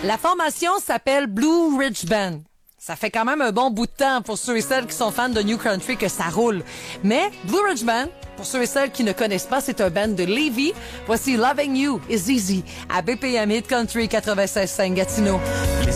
La formation s'appelle Blue Ridge Band. Ça fait quand même un bon bout de temps pour ceux et celles qui sont fans de New Country que ça roule. Mais Blue Ridge Band, pour ceux et celles qui ne connaissent pas, c'est un band de Lévis. Voici Loving You is Easy à BPM Hit Country 96.5 Gatineau.